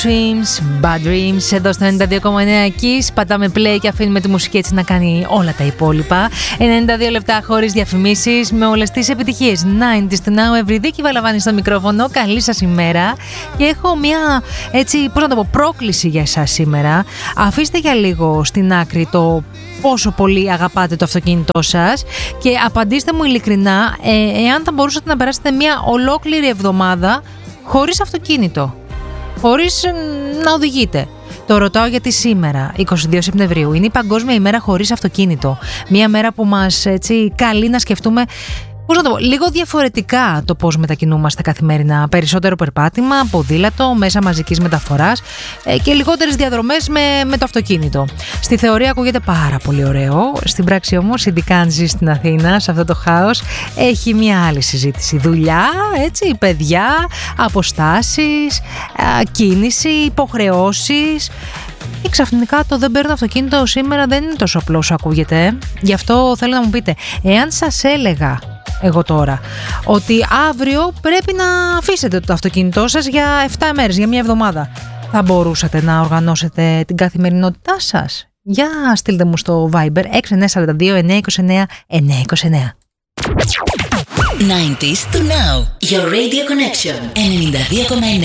Dreams, Bad Dreams, εδώ στο 92,9 Kiss. Πατάμε play και αφήνουμε τη μουσική έτσι να κάνει όλα τα υπόλοιπα. 92 λεπτά χωρίς διαφημίσεις, με όλες τις επιτυχίες 90's to now, Ευρυδίκη Βαλαβάνη στο μικρόφωνο. Καλή σας ημέρα. Και έχω μια έτσι, πώς να το πω, πρόκληση για εσάς σήμερα. Αφήστε για λίγο στην άκρη το πόσο πολύ αγαπάτε το αυτοκίνητό σας και απαντήστε μου ειλικρινά εάν θα μπορούσατε να περάσετε μια ολόκληρη εβδομάδα χωρίς αυτοκίνητο, χωρίς να οδηγείτε. Το ρωτάω γιατί σήμερα, 22 Σεπτεμβρίου, είναι η Παγκόσμια ημέρα χωρίς αυτοκίνητο. Μια μέρα που μας έτσι καλεί να σκεφτούμε, πώς να το πω, λίγο διαφορετικά το πώς μετακινούμαστε καθημερινά. Περισσότερο περπάτημα, ποδήλατο, μέσα μαζικής μεταφοράς και λιγότερες διαδρομές με το αυτοκίνητο. Στη θεωρία ακούγεται πάρα πολύ ωραίο. Στην πράξη όμως, ειδικά αν ζει στην Αθήνα, σε αυτό το χάος, έχει μια άλλη συζήτηση. Δουλειά, έτσι, παιδιά, αποστάσεις, κίνηση, υποχρεώσεις. Και ξαφνικά το δεν παίρνω αυτοκίνητο σήμερα δεν είναι τόσο απλό όσο ακούγεται. Γι' αυτό θέλω να μου πείτε, εάν σας έλεγα εγώ τώρα ότι αύριο πρέπει να αφήσετε το αυτοκίνητό σας για 7 μέρες, για μια εβδομάδα, θα μπορούσατε να οργανώσετε την καθημερινότητά σας? Για στείλτε μου στο Viber 6942 929 929. 90's to now, your radio connection 92,9.